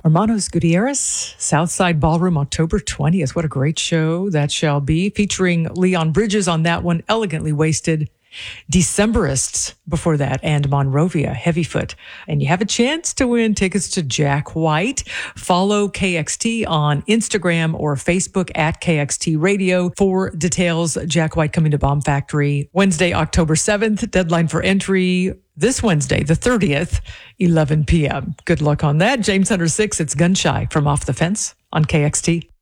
Hermanos Gutierrez, Southside Ballroom, October 20th. What a great show that shall be. Featuring Leon Bridges on that one, Elegantly Wasted. Decemberists before that, and Monrovia, Heavyfoot. And you have a chance to win tickets to Jack White. Follow KXT on Instagram or Facebook at KXT Radio for details. Jack White coming to Bomb Factory Wednesday, October 7th. Deadline for entry this Wednesday, the 30th, 11 p.m. Good luck on that. James Hunter 6, it's Gunshy from Off the Fence on KXT.